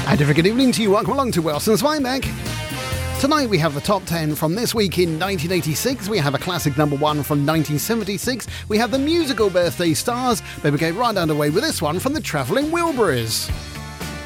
And a very good evening to you. Welcome along to Wilson's Wayback. Tonight we have the top 10 from this week in 1986. We have a classic number 1 from 1976. We have the musical birthday stars, but we go right underway with this one from the Travelling Wilburys.